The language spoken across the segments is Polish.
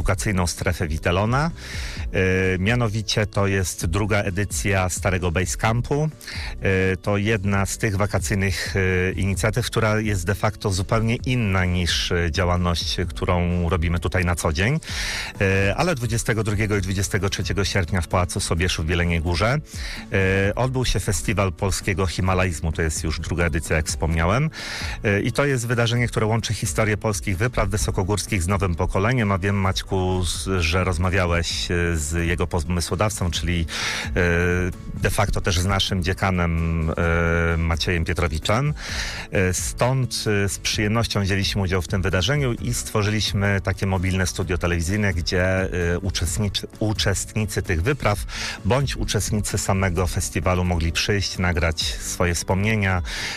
edukacyjną strefę Witelona. Mianowicie to jest druga edycja Starego Basecampu. To jedna z tych wakacyjnych inicjatyw, która jest de facto zupełnie inna niż działalność, którą robimy tutaj na co dzień. Ale 22 i 23 sierpnia w Pałacu Sobieszu w Jeleniej Górze odbył się Festiwal Polskiego Himalajzmu. To jest już druga edycja, jak wspomniałem. I to jest wydarzenie, które łączy historię polskich wypraw wysokogórskich z nowym pokoleniem. A wiem, Maćku, że rozmawiałeś z jego pomysłodawcą, czyli de facto też z naszym dziekanem Maciejem Pietrowiczem. Stąd z przyjemnością wzięliśmy udział w tym wydarzeniu i stworzyliśmy takie mobilne studio telewizyjne, gdzie uczestnicy tych wypraw bądź uczestnicy samego festiwalu mogli przyjść, nagrać swoje wspomnienia,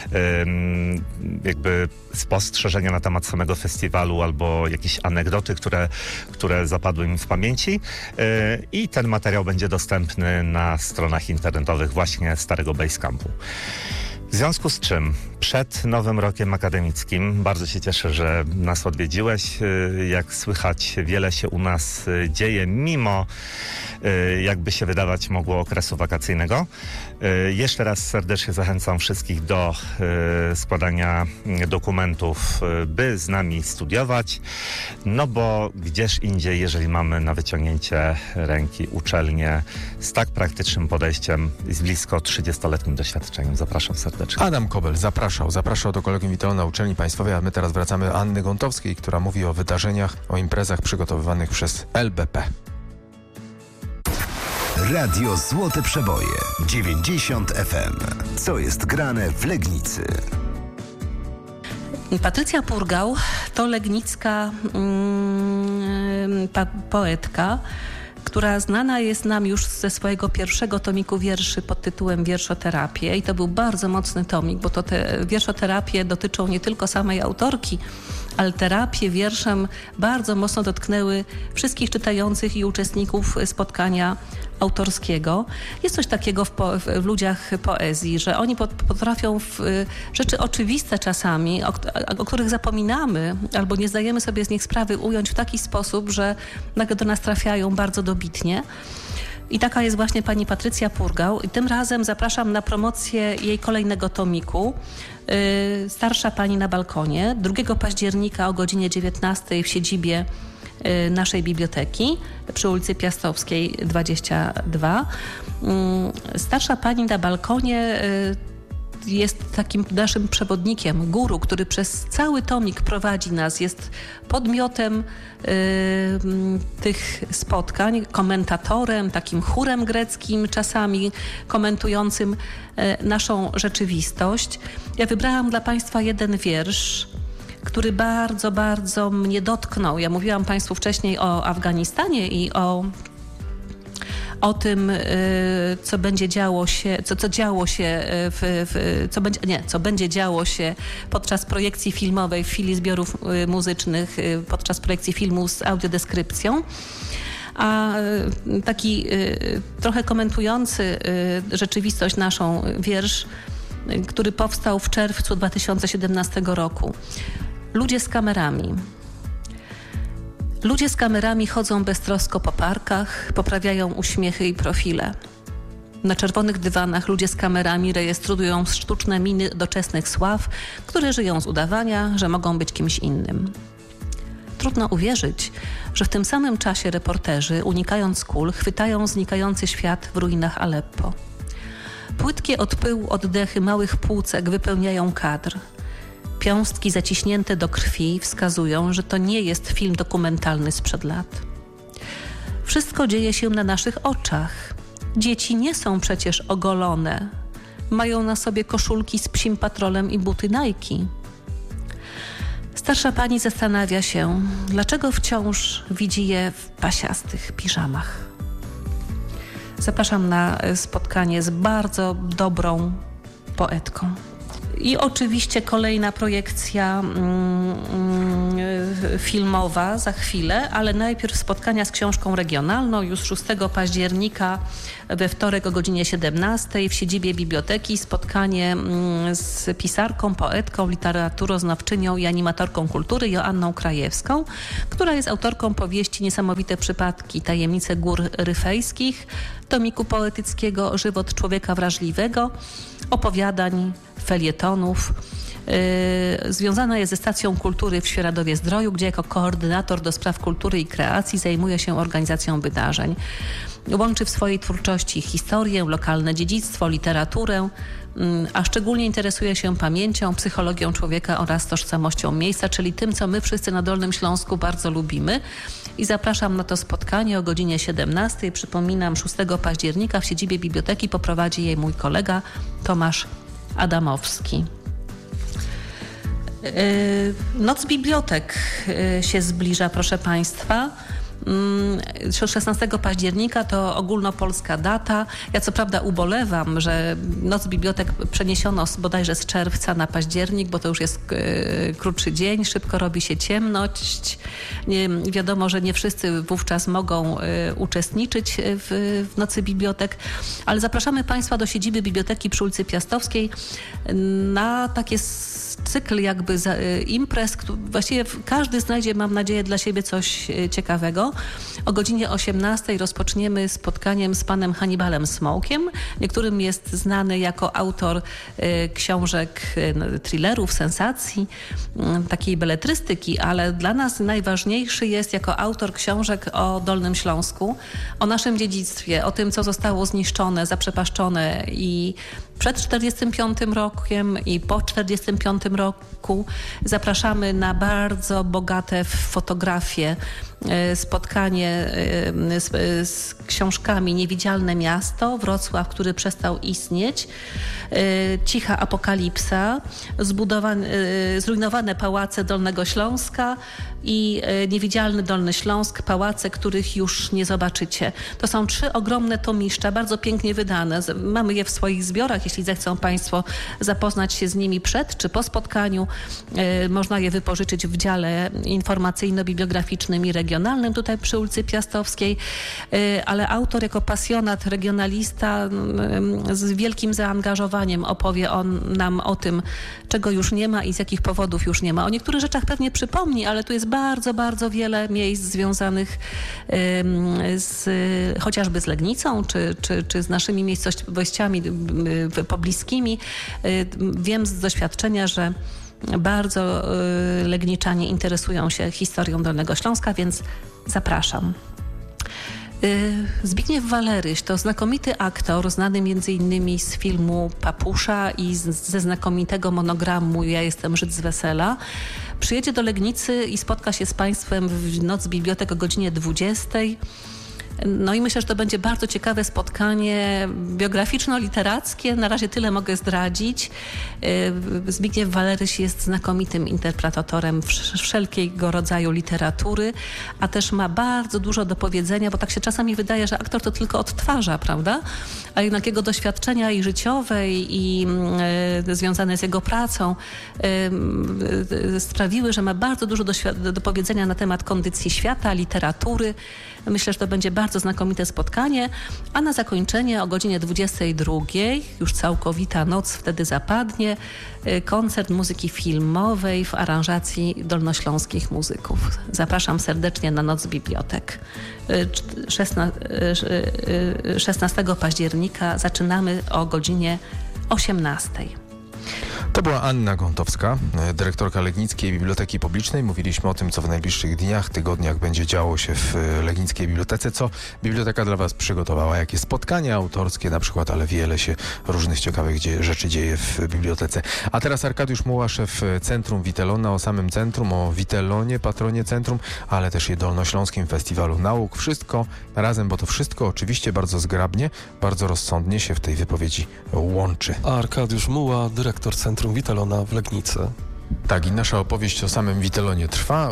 jakby spostrzeżenia na temat samego festiwalu albo jakieś anegdoty, które zapadły mi w pamięci. I ten materiał będzie dostępny na stronach internetowych właśnie Starego Basecampu. W związku z czym przed Nowym Rokiem Akademickim bardzo się cieszę, że nas odwiedziłeś. Jak słychać, wiele się u nas dzieje, mimo jakby się wydawać mogło okresu wakacyjnego. Jeszcze raz serdecznie zachęcam wszystkich do składania dokumentów, by z nami studiować, no bo gdzież indziej, jeżeli mamy na wyciągnięcie ręki uczelnię z tak praktycznym podejściem i z blisko 30-letnim doświadczeniem. Zapraszam serdecznie. Adam Kobel zapraszał do Kolegium Witelona Uczelni Państwowej, a my teraz wracamy do Anny Gątowskiej, która mówi o wydarzeniach, o imprezach przygotowywanych przez LBP. Radio Złote Przeboje 90 FM. Co jest grane w Legnicy? Patrycja Purgał to legnicka poetka, która znana jest nam już ze swojego pierwszego tomiku wierszy pod tytułem Wierszoterapie. I to był bardzo mocny tomik, bo to te wierszoterapie dotyczą nie tylko samej autorki, ale terapie wierszem bardzo mocno dotknęły wszystkich czytających i uczestników spotkania autorskiego. Jest coś takiego w ludziach poezji, że oni potrafią w rzeczy oczywiste czasami, o których zapominamy albo nie zdajemy sobie z nich sprawy, ująć w taki sposób, że nagle do nas trafiają bardzo dobitnie. I taka jest właśnie pani Patrycja Purgał. I tym razem zapraszam na promocję jej kolejnego tomiku. Starsza pani na balkonie. 2 października o godzinie 19 w siedzibie naszej biblioteki przy ulicy Piastowskiej 22. Starsza pani na balkonie jest takim naszym przewodnikiem, guru, który przez cały tomik prowadzi nas, jest podmiotem tych spotkań, komentatorem, takim chórem greckim, czasami komentującym naszą rzeczywistość. Ja wybrałam dla Państwa jeden wiersz, który bardzo, bardzo mnie dotknął. Ja mówiłam Państwu wcześniej o Afganistanie i o tym, co będzie działo się, co będzie działo się podczas projekcji filmowej w filii zbiorów muzycznych, podczas projekcji filmu z audiodeskrypcją. A taki trochę komentujący rzeczywistość naszą wiersz, który powstał w czerwcu 2017 roku. Ludzie z kamerami. Ludzie z kamerami chodzą beztrosko po parkach, poprawiają uśmiechy i profile. Na czerwonych dywanach ludzie z kamerami rejestrują sztuczne miny doczesnych sław, które żyją z udawania, że mogą być kimś innym. Trudno uwierzyć, że w tym samym czasie reporterzy, unikając kul, chwytają znikający świat w ruinach Aleppo. Płytkie od pyłu oddechy małych płucek wypełniają kadr. Piąstki zaciśnięte do krwi wskazują, że to nie jest film dokumentalny sprzed lat. Wszystko dzieje się na naszych oczach. Dzieci nie są przecież ogolone. Mają na sobie koszulki z Psim Patrolem i buty Nike. Starsza pani zastanawia się, dlaczego wciąż widzi je w pasiastych piżamach. Zapraszam na spotkanie z bardzo dobrą poetką. I oczywiście kolejna projekcja filmowa za chwilę, ale najpierw spotkania z książką regionalną już 6 października we wtorek o godzinie 17 w siedzibie biblioteki. Spotkanie z pisarką, poetką, literaturoznawczynią i animatorką kultury Joanną Krajewską, która jest autorką powieści Niesamowite przypadki, tajemnice gór ryfejskich, tomiku poetyckiego Żywot człowieka wrażliwego, opowiadań, felietonów. Związana jest ze Stacją Kultury w Świeradowie-Zdroju, gdzie jako koordynator do spraw kultury i kreacji zajmuje się organizacją wydarzeń. Łączy w swojej twórczości historię, lokalne dziedzictwo, literaturę, a szczególnie interesuje się pamięcią, psychologią człowieka oraz tożsamością miejsca, czyli tym, co my wszyscy na Dolnym Śląsku bardzo lubimy. I zapraszam na to spotkanie o godzinie 17. Przypominam, 6 października w siedzibie biblioteki poprowadzi jej mój kolega Tomasz Adamowski. Noc bibliotek się zbliża, proszę Państwa. 16 października to ogólnopolska data. Ja co prawda ubolewam, że Noc Bibliotek przeniesiono bodajże z czerwca na październik, bo to już jest krótszy dzień, szybko robi się ciemność. Wiadomo, że nie wszyscy wówczas mogą uczestniczyć w Nocy Bibliotek, ale zapraszamy Państwa do siedziby biblioteki przy ulicy Piastowskiej na takie cykl jakby imprez. Właściwie każdy znajdzie, mam nadzieję, dla siebie coś ciekawego. O godzinie 18 rozpoczniemy spotkaniem z panem Hannibalem Smołkiem. Niektórym jest znany jako autor książek, thrillerów, sensacji, takiej beletrystyki, ale dla nas najważniejszy jest jako autor książek o Dolnym Śląsku, o naszym dziedzictwie, o tym, co zostało zniszczone, zaprzepaszczone i przed 1945 rokiem i po 1945 roku. Zapraszamy na bardzo bogate fotografie spotkanie z książkami Niewidzialne miasto, Wrocław, który przestał istnieć, Cicha apokalipsa, zrujnowane pałace Dolnego Śląska i Niewidzialny Dolny Śląsk, pałace, których już nie zobaczycie. To są 3 ogromne tomiszcza, bardzo pięknie wydane. Mamy je w swoich zbiorach, jeśli zechcą Państwo zapoznać się z nimi przed czy po spotkaniu. Można je wypożyczyć w dziale informacyjno-bibliograficznym i regionalnym tutaj przy ulicy Piastowskiej, ale autor jako pasjonat, regionalista z wielkim zaangażowaniem opowie nam o tym, czego już nie ma i z jakich powodów już nie ma. O niektórych rzeczach pewnie przypomni, ale tu jest bardzo, bardzo wiele miejsc związanych chociażby z Legnicą, czy z naszymi miejscowościami pobliskimi. Wiem z doświadczenia, że bardzo Legniczanie interesują się historią Dolnego Śląska, więc zapraszam. Zbigniew Waleryś to znakomity aktor, znany m.in. z filmu Papusza i ze znakomitego monogramu Ja jestem Żyd z wesela. Przyjedzie do Legnicy i spotka się z Państwem w Noc Bibliotek o godzinie 20. No i myślę, że to będzie bardzo ciekawe spotkanie biograficzno-literackie. Na razie tyle mogę zdradzić. Zbigniew Waleryś jest znakomitym interpretatorem wszelkiego rodzaju literatury, a też ma bardzo dużo do powiedzenia, bo tak się czasami wydaje, że aktor to tylko odtwarza, prawda? A jednak jego doświadczenia i życiowe, i związane z jego pracą sprawiły, że ma bardzo dużo do powiedzenia na temat kondycji świata, literatury. Myślę, że to będzie bardzo znakomite spotkanie, a na zakończenie o godzinie 22, już całkowita noc wtedy zapadnie, koncert muzyki filmowej w aranżacji dolnośląskich muzyków. Zapraszam serdecznie na Noc Bibliotek. 16 października zaczynamy o godzinie 18. To była Anna Gątowska, dyrektorka Legnickiej Biblioteki Publicznej. Mówiliśmy o tym, co w najbliższych dniach, tygodniach będzie działo się w Legnickiej Bibliotece, co biblioteka dla Was przygotowała, jakie spotkania autorskie na przykład, ale wiele się różnych ciekawych rzeczy dzieje w bibliotece. A teraz Arkadiusz Muła, szef Centrum Witelona, o samym centrum, o Witelonie, patronie centrum, ale też i Dolnośląskim Festiwalu Nauk. Wszystko razem, bo to wszystko oczywiście bardzo zgrabnie, bardzo rozsądnie się w tej wypowiedzi łączy. Arkadiusz Muła, dyrektor Centrum Witelona w Legnicy. Tak, i nasza opowieść o samym Witelonie trwa.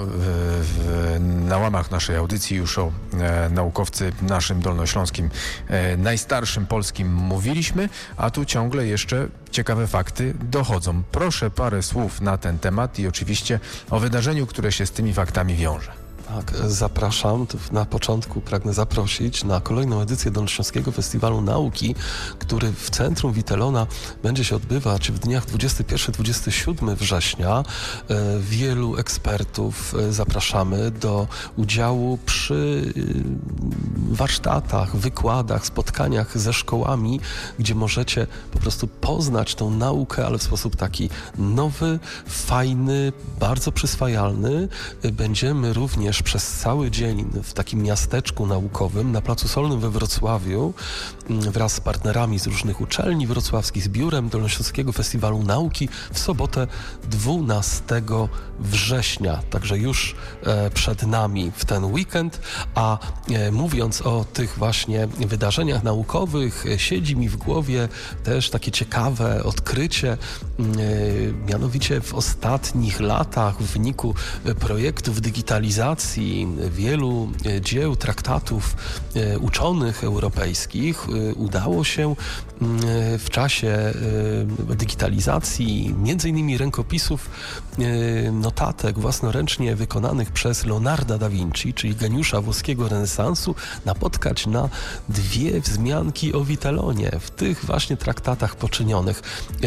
Na łamach naszej audycji już o naukowcy naszym dolnośląskim, najstarszym polskim mówiliśmy, a tu ciągle jeszcze ciekawe fakty dochodzą. Proszę parę słów na ten temat i oczywiście o wydarzeniu, które się z tymi faktami wiąże. Tak, zapraszam. Na początku pragnę zaprosić na kolejną edycję Dolnośląskiego Festiwalu Nauki, który w centrum Witelona będzie się odbywać w dniach 21-27 września. Wielu ekspertów zapraszamy do udziału przy warsztatach, wykładach, spotkaniach ze szkołami, gdzie możecie po prostu poznać tą naukę, ale w sposób taki nowy, fajny, bardzo przyswajalny. Będziemy również przez cały dzień w takim miasteczku naukowym na Placu Solnym we Wrocławiu wraz z partnerami z różnych uczelni wrocławskich, z biurem Dolnośląskiego Festiwalu Nauki w sobotę 12 września. Także już przed nami w ten weekend, a mówiąc o tych właśnie wydarzeniach naukowych, siedzi mi w głowie też takie ciekawe odkrycie, mianowicie w ostatnich latach w wyniku projektów digitalizacji wielu dzieł, traktatów uczonych europejskich udało się w czasie digitalizacji między innymi rękopisów notatek własnoręcznie wykonanych przez Leonarda da Vinci, czyli geniusza włoskiego renesansu, napotkać na dwie wzmianki o Witelonie w tych właśnie traktatach poczynionych.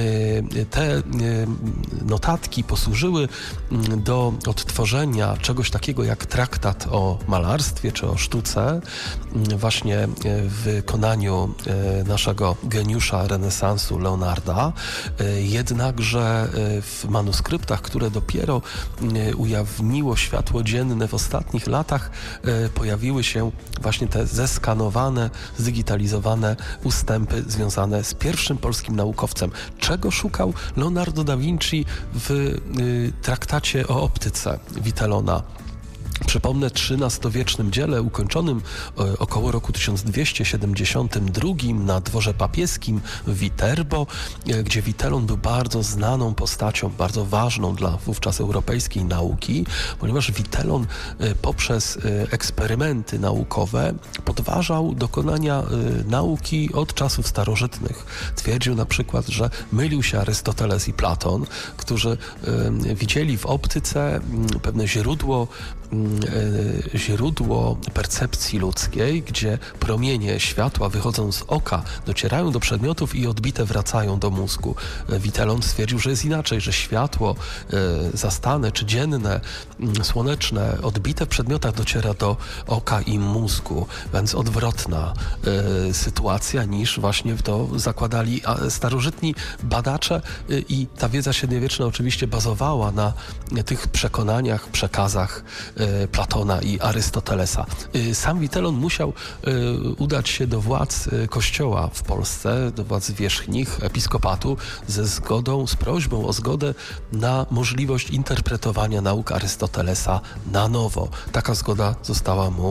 Te notatki posłużyły do odtworzenia czegoś takiego jak traktat o malarstwie czy o sztuce, właśnie w wykonaniu naszego geniusza renesansu Leonarda, jednakże w manuskryptach, które dopiero ujawniło światło dzienne w ostatnich latach, pojawiły się właśnie te zeskanowane, zdigitalizowane ustępy związane z pierwszym polskim naukowcem. Czego szukał Leonardo da Vinci w traktacie o optyce Witelona? Przypomnę, XIII-wiecznym dziele ukończonym około roku 1272 na dworze papieskim w Viterbo, gdzie Witelon był bardzo znaną postacią, bardzo ważną dla wówczas europejskiej nauki, ponieważ Witelon poprzez eksperymenty naukowe podważał dokonania nauki od czasów starożytnych. Twierdził na przykład, że mylił się Arystoteles i Platon, którzy widzieli w optyce pewne źródło percepcji ludzkiej, gdzie promienie światła wychodzą z oka, docierają do przedmiotów i odbite wracają do mózgu. Witelon stwierdził, że jest inaczej, że światło zastane czy dzienne, słoneczne, odbite w przedmiotach dociera do oka i mózgu, więc odwrotna sytuacja niż właśnie to zakładali starożytni badacze i ta wiedza średniowieczna oczywiście bazowała na tych przekonaniach, przekazach Platona i Arystotelesa. Sam Witelon musiał udać się do władz kościoła w Polsce, do władz wierzchnich, episkopatu, z prośbą o zgodę na możliwość interpretowania nauk Arystotelesa na nowo. Taka zgoda została mu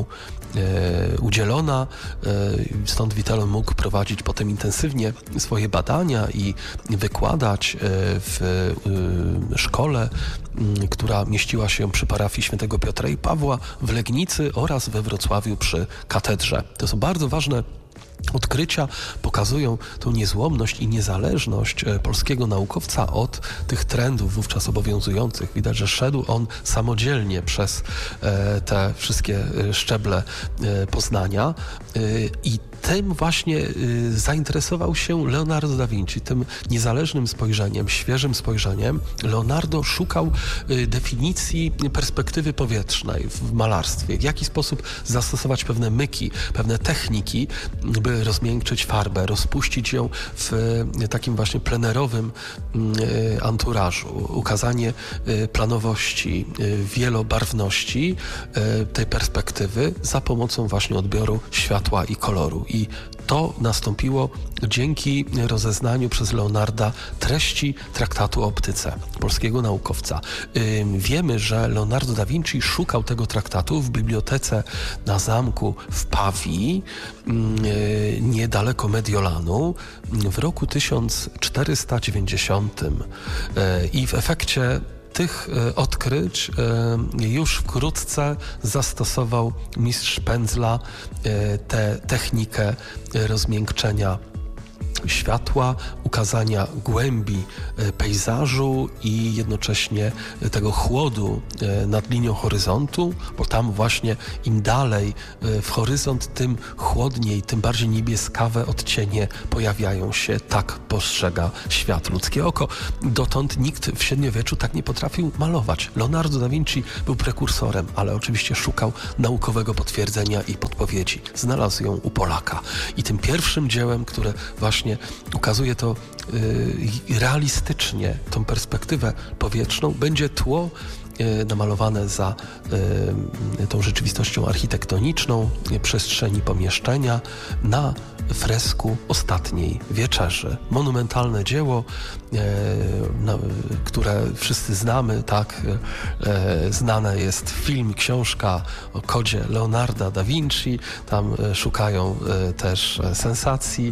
udzielona, stąd Witelon mógł prowadzić potem intensywnie swoje badania i wykładać w szkole, która mieściła się przy parafii Świętego Piotra i Pawła w Legnicy oraz we Wrocławiu przy katedrze. To są bardzo ważne odkrycia, pokazują tą niezłomność i niezależność polskiego naukowca od tych trendów wówczas obowiązujących. Widać, że szedł on samodzielnie przez te wszystkie szczeble poznania i tym właśnie zainteresował się Leonardo da Vinci, tym niezależnym spojrzeniem, świeżym spojrzeniem. Leonardo szukał definicji perspektywy powietrznej w malarstwie, w jaki sposób zastosować pewne myki, pewne techniki, by rozmiękczyć farbę, rozpuścić ją w takim właśnie plenerowym anturażu, ukazanie planowości, wielobarwności tej perspektywy za pomocą właśnie odbioru światła i koloru. I to nastąpiło dzięki rozeznaniu przez Leonarda treści traktatu o optyce polskiego naukowca. Wiemy, że Leonardo da Vinci szukał tego traktatu w bibliotece na zamku w Pawii, niedaleko Mediolanu, w roku 1490 i w efekcie tych odkryć już wkrótce zastosował mistrz pędzla tę technikę rozmiękczenia światła, ukazania głębi pejzażu i jednocześnie tego chłodu nad linią horyzontu, bo tam właśnie im dalej w horyzont, tym chłodniej, tym bardziej niebieskawe odcienie pojawiają się. Tak postrzega świat ludzkie oko. Dotąd nikt w średniowieczu tak nie potrafił malować. Leonardo da Vinci był prekursorem, ale oczywiście szukał naukowego potwierdzenia i podpowiedzi. Znalazł ją u Polaka. I tym pierwszym dziełem, które właśnie ukazuje to realistycznie, tą perspektywę powietrzną, będzie tło namalowane za tą rzeczywistością architektoniczną przestrzeni pomieszczenia na fresku Ostatniej Wieczerzy. Monumentalne dzieło, które wszyscy znamy, tak? Znane jest film, książka o kodzie Leonarda da Vinci. Tam szukają też sensacji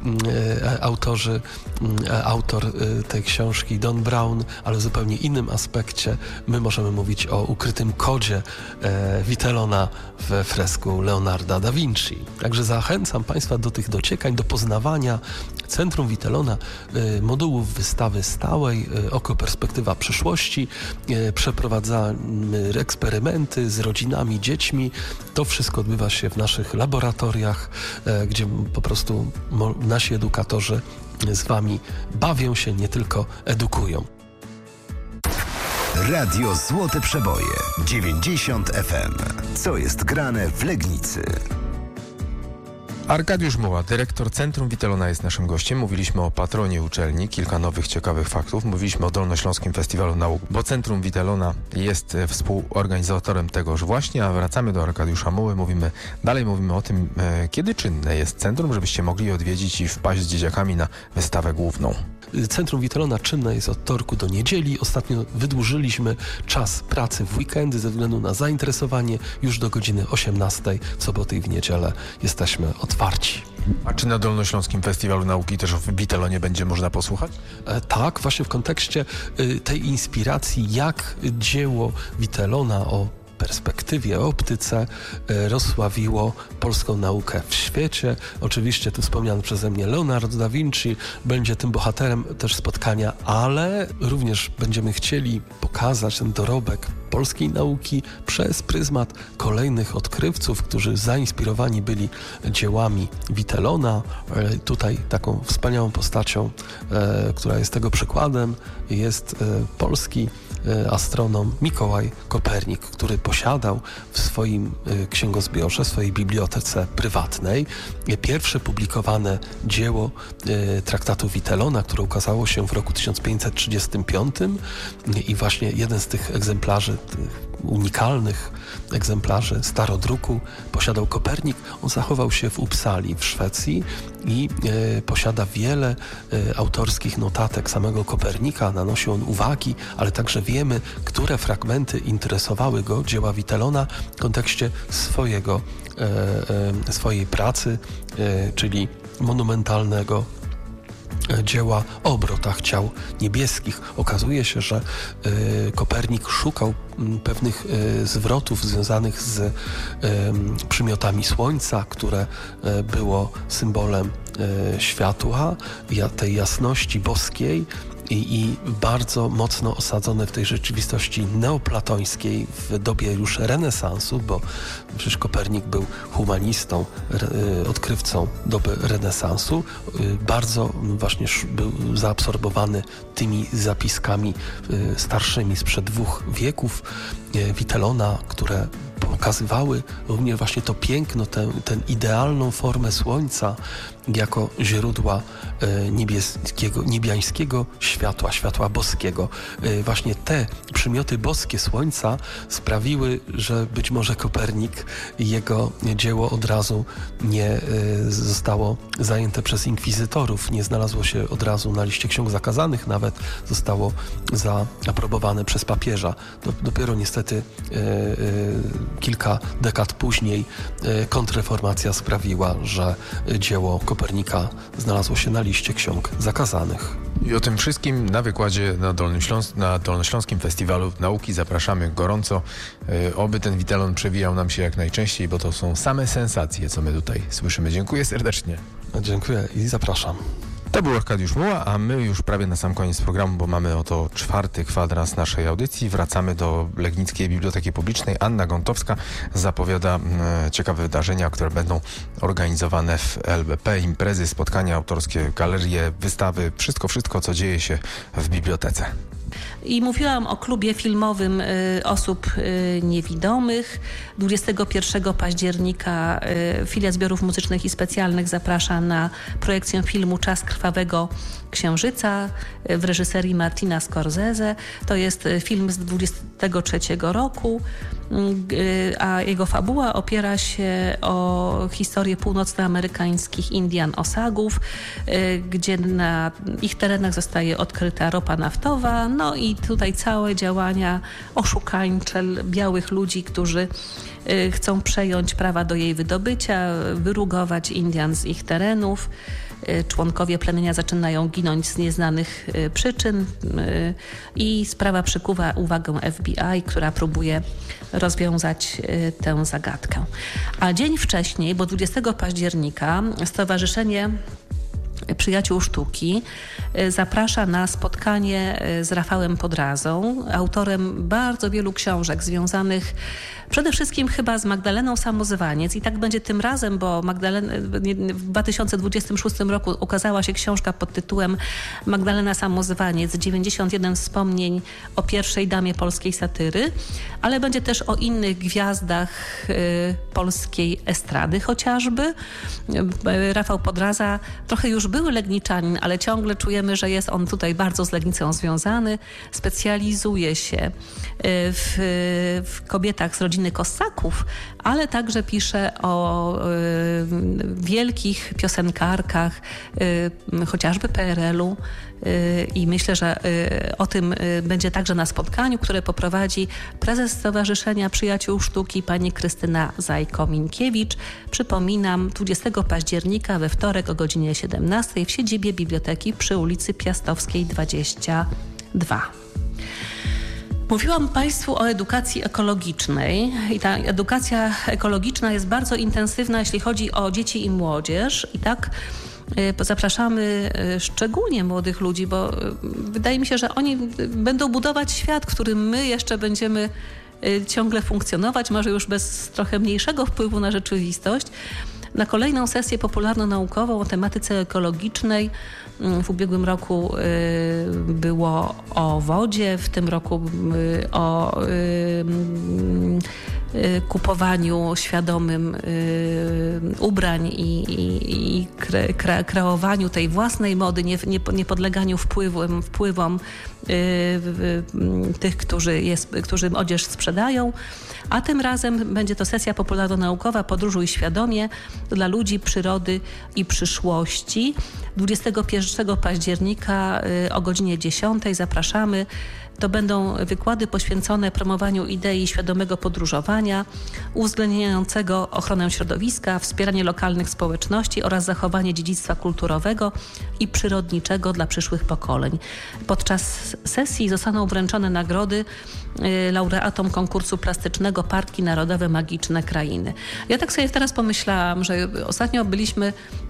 autor tej książki, Don Brown, ale w zupełnie innym aspekcie. My możemy mówić o ukrytym kodzie Vitellona we fresku Leonarda da Vinci. Także zachęcam Państwa do tych dociekań, do poznawania Centrum Vitellona, modułów wystawy stałej, Oko perspektywa przyszłości. Przeprowadzamy eksperymenty z rodzinami, dziećmi. To wszystko odbywa się w naszych laboratoriach, gdzie po prostu nasi edukatorzy z Wami bawią się, nie tylko edukują. Radio Złote Przeboje 90 FM. Co jest grane w Legnicy? Arkadiusz Muła, dyrektor Centrum Vitellona, jest naszym gościem. Mówiliśmy o patronie uczelni, kilka nowych ciekawych faktów. Mówiliśmy o Dolnośląskim Festiwalu Nauk, bo Centrum Vitellona jest współorganizatorem tegoż właśnie, a wracamy do Arkadiusza Muły. Mówimy o tym, kiedy czynne jest centrum, żebyście mogli odwiedzić i wpaść z dzieciakami na wystawę główną. Centrum Vitellona czynne jest od wtorku do niedzieli. Ostatnio wydłużyliśmy czas pracy w weekendy ze względu na zainteresowanie. Już do godziny 18 w soboty i w niedzielę jesteśmy otwarci. A czy na Dolnośląskim Festiwalu Nauki też o Vitellonie będzie można posłuchać? Tak, właśnie w kontekście tej inspiracji, jak dzieło Vitellona o perspektywie, optyce rozsławiło polską naukę w świecie. Oczywiście tu wspomniany przeze mnie Leonardo da Vinci będzie tym bohaterem też spotkania, ale również będziemy chcieli pokazać ten dorobek polskiej nauki przez pryzmat kolejnych odkrywców, którzy zainspirowani byli dziełami Vitellona. Tutaj taką wspaniałą postacią, która jest tego przykładem, jest polski astronom Mikołaj Kopernik, który posiadał w swoim księgozbiorze, w swojej bibliotece prywatnej pierwsze publikowane dzieło traktatu Vitellona, które ukazało się w roku 1535 i właśnie jeden z tych egzemplarzy, tych unikalnych egzemplarzy starodruku posiadał Kopernik. On zachował się w Uppsali w Szwecji i posiada wiele autorskich notatek samego Kopernika. Nanosił on uwagi, ale także wiemy, które fragmenty interesowały go, dzieła Vitellona w kontekście swojej pracy, czyli monumentalnego dzieła o obrotach ciał niebieskich. Okazuje się, że Kopernik szukał pewnych zwrotów związanych z przymiotami Słońca, które było symbolem światła, tej jasności boskiej i bardzo mocno osadzone w tej rzeczywistości neoplatońskiej w dobie już renesansu, bo przecież Kopernik był humanistą, odkrywcą doby renesansu. Bardzo właśnie był zaabsorbowany tymi zapiskami starszymi sprzed 2 wieków Vitellona, które pokazywały również właśnie to piękno, tę idealną formę Słońca jako źródła niebiańskiego światła boskiego. Właśnie te przymioty boskie Słońca sprawiły, że być może Kopernik i jego dzieło od razu nie zostało zajęte przez inkwizytorów, nie znalazło się od razu na liście ksiąg zakazanych, nawet zostało zaaprobowane przez papieża. Dopiero niestety kilka dekad później kontrreformacja sprawiła, że dzieło Kopernika znalazło się na liście ksiąg zakazanych. I o tym wszystkim na wykładzie na Dolnośląskim Festiwalu Nauki zapraszamy gorąco. Oby ten Witalon przewijał nam się jak najczęściej, bo to są same sensacje, co my tutaj słyszymy. Dziękuję serdecznie. Dziękuję i zapraszam. To był Arkadiusz Muła, a my już prawie na sam koniec programu, bo mamy oto 4. kwadrans naszej audycji. Wracamy do Legnickiej Biblioteki Publicznej. Anna Gontowska zapowiada ciekawe wydarzenia, które będą organizowane w LBP. Imprezy, spotkania autorskie, galerie, wystawy, wszystko, co dzieje się w bibliotece. I mówiłam o klubie filmowym osób niewidomych. 21 października Filia Zbiorów Muzycznych i Specjalnych zaprasza na projekcję filmu Czas Krwawego Księżyca w reżyserii Martina Scorsese. To jest film z 23 roku, a jego fabuła opiera się o historię północnoamerykańskich Indian Osagów, gdzie na ich terenach zostaje odkryta ropa naftowa. No i tutaj całe działania oszukańcze białych ludzi, którzy chcą przejąć prawa do jej wydobycia, wyrugować Indian z ich terenów. Członkowie plemienia zaczynają ginąć z nieznanych przyczyn i sprawa przykuwa uwagę FBI, która próbuje rozwiązać tę zagadkę. A dzień wcześniej, bo 20 października, Stowarzyszenie Przyjaciół Sztuki zaprasza na spotkanie z Rafałem Podrazą, autorem bardzo wielu książek związanych przede wszystkim chyba z Magdaleną Samozwaniec. I tak będzie tym razem, bo w 2026 roku ukazała się książka pod tytułem Magdalena Samozwaniec, 91 wspomnień o pierwszej damie polskiej satyry, ale będzie też o innych gwiazdach polskiej estrady chociażby. Rafał Podraza trochę już był legniczanin, ale ciągle czujemy, że jest on tutaj bardzo z Legnicą związany. Specjalizuje się w kobietach z rodziny Kossaków, ale także pisze o wielkich piosenkarkach, chociażby PRL-u. I myślę, że o tym będzie także na spotkaniu, które poprowadzi prezes Stowarzyszenia Przyjaciół Sztuki pani Krystyna Zajko-Minkiewicz. Przypominam, 20 października we wtorek o godzinie 17 w siedzibie biblioteki przy ulicy Piastowskiej 22. Mówiłam Państwu o edukacji ekologicznej i ta edukacja ekologiczna jest bardzo intensywna, jeśli chodzi o dzieci i młodzież. I tak zapraszamy szczególnie młodych ludzi, bo wydaje mi się, że oni będą budować świat, w którym my jeszcze będziemy ciągle funkcjonować, może już bez trochę mniejszego wpływu na rzeczywistość. Na kolejną sesję popularno-naukową o tematyce ekologicznej w ubiegłym roku było o wodzie, w tym roku o kupowaniu świadomym ubrań i kreowaniu tej własnej mody, nie podleganiu wpływom tych, którzy odzież sprzedają. A tym razem będzie to sesja popularno-naukowa Podróżuj świadomie dla ludzi, przyrody i przyszłości. 21 października o godzinie 10 zapraszamy. To będą wykłady poświęcone promowaniu idei świadomego podróżowania, uwzględniającego ochronę środowiska, wspieranie lokalnych społeczności oraz zachowanie dziedzictwa kulturowego i przyrodniczego dla przyszłych pokoleń. Podczas sesji zostaną wręczone nagrody laureatom konkursu plastycznego Parki Narodowe Magiczne Krainy. Ja tak sobie teraz pomyślałam, że ostatnio byliśmy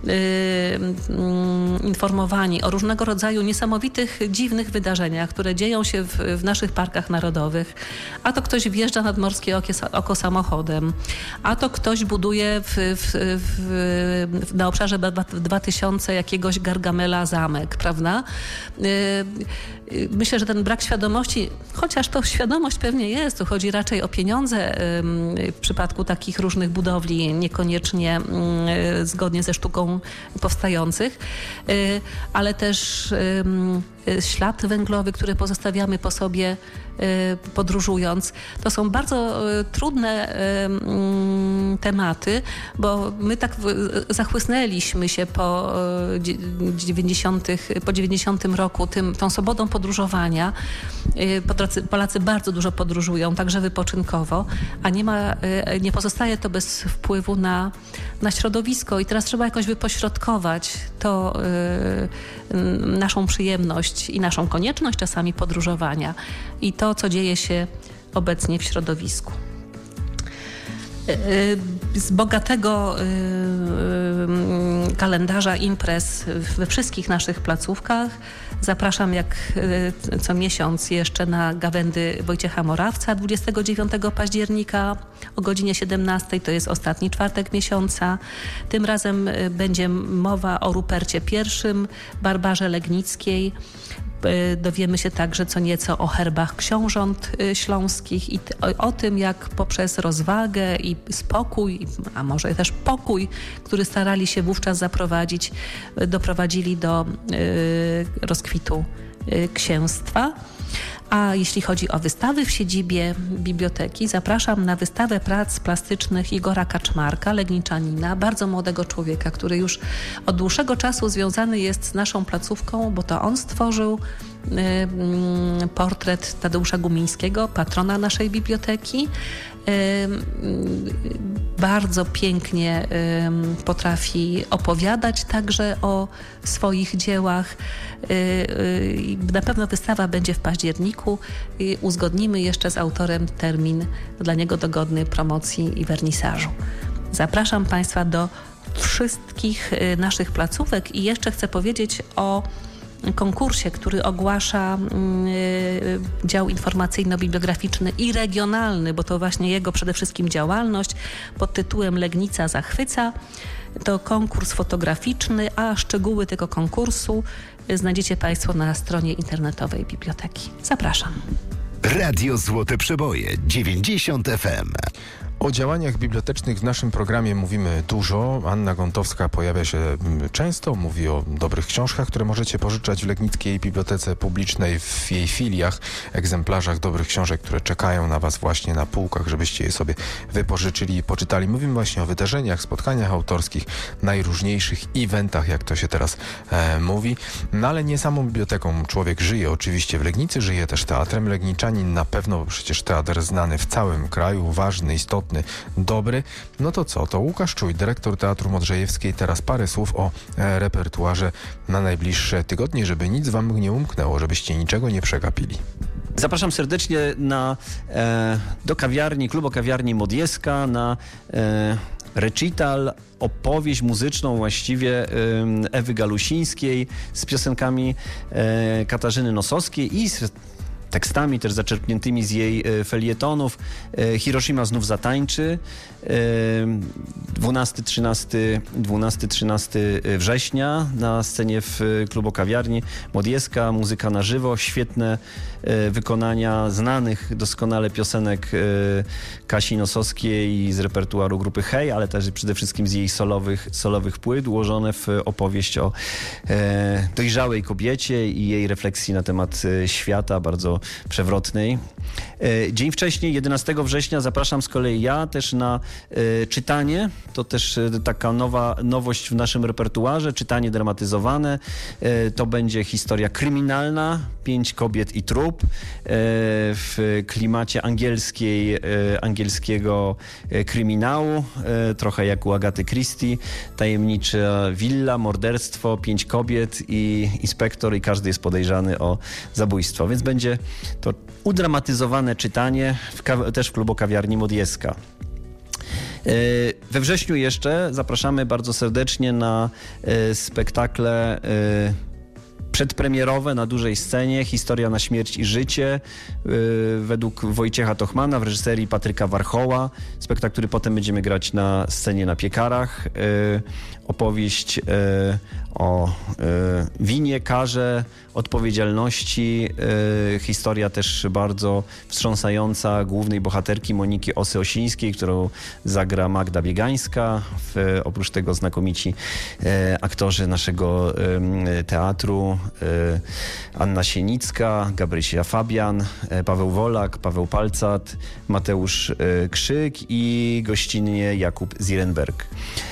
informowani o różnego rodzaju niesamowitych, dziwnych wydarzeniach, które dzieją się w naszych parkach narodowych. A to ktoś wjeżdża nad Morskie Oko samochodem, a to ktoś buduje na obszarze 2000 jakiegoś Gargamela zamek, prawda? Myślę, że ten brak świadomości, chociaż to świadomość pewnie jest, tu chodzi raczej o pieniądze w przypadku takich różnych budowli, niekoniecznie zgodnie ze sztuką powstających, ale też ślad węglowy, który pozostawiamy po sobie podróżując. To są bardzo trudne tematy, bo my tak zachłysnęliśmy się po 90 roku tą swobodą podróżowania. Polacy bardzo dużo podróżują, także wypoczynkowo, a nie pozostaje to bez wpływu na środowisko i teraz trzeba jakoś wypośrodkować to naszą przyjemność i naszą konieczność czasami podróżowania i to, co dzieje się obecnie w środowisku. Z bogatego kalendarza imprez we wszystkich naszych placówkach zapraszam jak co miesiąc jeszcze na gawędy Wojciecha Morawca 29 października o godzinie 17. To jest ostatni czwartek miesiąca. Tym razem będzie mowa o Rupercie I, Barbarze Legnickiej. Dowiemy się także co nieco o herbach książąt śląskich i o tym, jak poprzez rozwagę i spokój, a może też pokój, który starali się wówczas zaprowadzić, doprowadzili do rozkwitu księstwa. A jeśli chodzi o wystawy w siedzibie biblioteki, zapraszam na wystawę prac plastycznych Igora Kaczmarka, legniczanina, bardzo młodego człowieka, który już od dłuższego czasu związany jest z naszą placówką, bo to on stworzył portret Tadeusza Gumińskiego, patrona naszej biblioteki. Bardzo pięknie potrafi opowiadać także o swoich dziełach. Na pewno wystawa będzie w październiku. Uzgodnimy jeszcze z autorem termin dla niego dogodny promocji i wernisażu. Zapraszam Państwa do wszystkich naszych placówek i jeszcze chcę powiedzieć o konkursie, który ogłasza dział informacyjno-bibliograficzny i regionalny, bo to właśnie jego przede wszystkim działalność pod tytułem Legnica zachwyca. To konkurs fotograficzny, a szczegóły tego konkursu znajdziecie Państwo na stronie internetowej biblioteki. Zapraszam. Radio Złote Przeboje 90 FM. O działaniach bibliotecznych w naszym programie mówimy dużo. Anna Gontowska pojawia się często, mówi o dobrych książkach, które możecie pożyczać w Legnickiej Bibliotece Publicznej, w jej filiach, egzemplarzach dobrych książek, które czekają na Was właśnie na półkach, żebyście je sobie wypożyczyli i poczytali. Mówimy właśnie o wydarzeniach, spotkaniach autorskich, najróżniejszych eventach, jak to się teraz mówi. No ale nie samą biblioteką człowiek żyje oczywiście w Legnicy, żyje też teatrem. Legniczanin na pewno, bo przecież teatr znany w całym kraju, ważny, istotny, dobry. No to co? To Łukasz Czuj, dyrektor Teatru Modrzejewskiej. Teraz parę słów o repertuarze na najbliższe tygodnie, żeby nic Wam nie umknęło, żebyście niczego nie przegapili. Zapraszam serdecznie do kawiarni, klubu kawiarni Modjeska na recital, opowieść muzyczną właściwie Ewy Galusińskiej z piosenkami Katarzyny Nosowskiej i z tekstami też zaczerpniętymi z jej felietonów. Hiroshima znów zatańczy. 12-13 września na scenie w klubu kawiarni Modjeska. Muzyka na żywo, świetne wykonania znanych doskonale piosenek Kasi Nosowskiej z repertuaru grupy Hej, ale też przede wszystkim z jej solowych płyt, ułożone w opowieść o dojrzałej kobiecie i jej refleksji na temat świata, bardzo przewrotnej. Dzień wcześniej, 11 września, zapraszam z kolei ja też na czytanie. To też taka nowość w naszym repertuarze, czytanie dramatyzowane. To będzie historia kryminalna, 5 kobiet i trup w klimacie angielskiego kryminału, trochę jak u Agaty Christie. Tajemnicza willa, morderstwo, 5 kobiet i inspektor i każdy jest podejrzany o zabójstwo. Więc będzie to udramatyzowane czytanie też w klubu kawiarni Modjeska. We wrześniu jeszcze zapraszamy bardzo serdecznie na spektakle przedpremierowe na dużej scenie, Historia na śmierć i życie według Wojciecha Tochmana w reżyserii Patryka Warchoła. Spektakl, który potem będziemy grać na scenie na Piekarach. Opowieść o winie, karze, odpowiedzialności. Historia też bardzo wstrząsająca głównej bohaterki Moniki Osy-Osińskiej, którą zagra Magda Biegańska. Oprócz tego znakomici aktorzy naszego teatru, Anna Sienicka, Gabrysia Fabian, Paweł Wolak, Paweł Palcat, Mateusz Krzyk i gościnnie Jakub Zirenberg.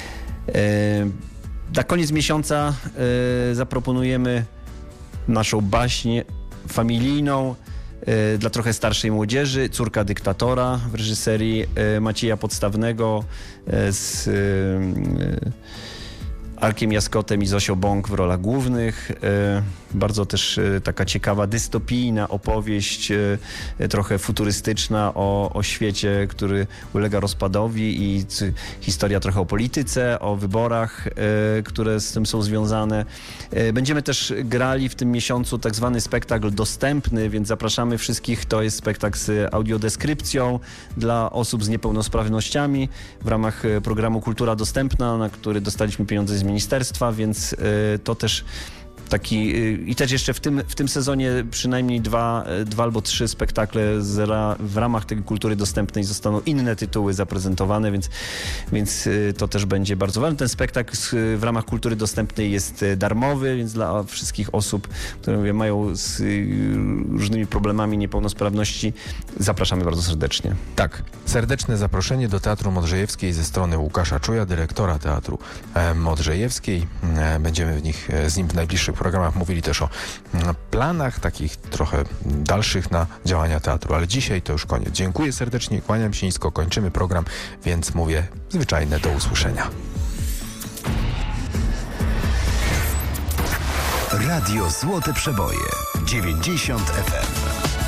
Na koniec miesiąca zaproponujemy naszą baśń familijną dla trochę starszej młodzieży, Córka dyktatora w reżyserii Macieja Podstawnego z Arkiem Jaskotem i Zosią Bąk w rolach głównych. Bardzo też taka ciekawa, dystopijna opowieść, trochę futurystyczna o świecie, który ulega rozpadowi i historia trochę o polityce, o wyborach, które z tym są związane. Będziemy też grali w tym miesiącu tak zwany spektakl dostępny, więc zapraszamy wszystkich. To jest spektakl z audiodeskrypcją dla osób z niepełnosprawnościami w ramach programu Kultura Dostępna, na który dostaliśmy pieniądze z ministerstwa, więc to też taki, i też jeszcze w tym sezonie przynajmniej dwa albo trzy spektakle w ramach tej kultury dostępnej zostaną inne tytuły zaprezentowane, więc to też będzie bardzo ważne. Ten spektakl w ramach kultury dostępnej jest darmowy, więc dla wszystkich osób, które mają z różnymi problemami niepełnosprawności, zapraszamy bardzo serdecznie. Tak, serdeczne zaproszenie do Teatru Modrzejewskiej ze strony Łukasza Czuja, dyrektora Teatru Modrzejewskiej. Będziemy z nim w najbliższych programach mówili też o planach takich trochę dalszych na działania teatru, ale dzisiaj to już koniec. Dziękuję serdecznie, kłaniam się nisko, kończymy program, więc mówię zwyczajne do usłyszenia. Radio Złote Przeboje 90 FM.